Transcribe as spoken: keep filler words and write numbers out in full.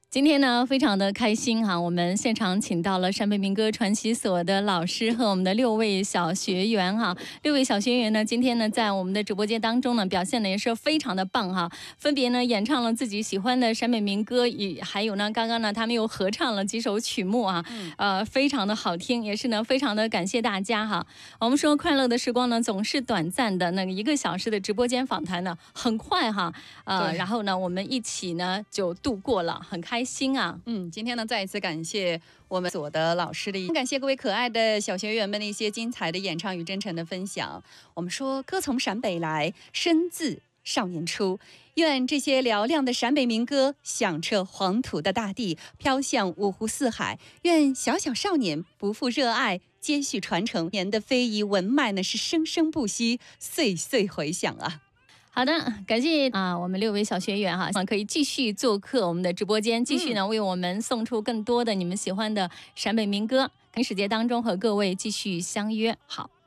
今天呢，非常的开心哈、啊，我们现场请到了陕北民歌传习所的老师和我们的六位小学员哈、啊。六位小学员呢，今天呢，在我们的直播间当中呢，表现的也是非常的棒哈、啊。分别呢，演唱了自己喜欢的陕北民歌，也还有呢，刚刚呢，他们又合唱了几首曲目啊，呃，非常的好听，也是呢，非常的感谢大家哈。我们说快乐的时光呢，总是短暂的，那个一个小时的直播间访谈呢，很快哈，呃，然后呢，我们一起呢就度过了，很开心。开心啊， 嗯，今天呢，再一次感谢我们所的老师的，感谢各位可爱的小学员们的一些精彩的演唱与真诚的分享。我们说，歌从陕北来，声自少年出。愿这些嘹亮的陕北民歌响彻黄土的大地，飘向五湖四海。愿小小少年不负热爱，接续传承，年的非遗文脉呢是生生不息，岁岁回响啊。 好的，感谢啊，我们六位小学员哈，可以继续做客我们的直播间，继续呢为我们送出更多的你们喜欢的陕北民歌。跟时节当中和各位继续相约，好。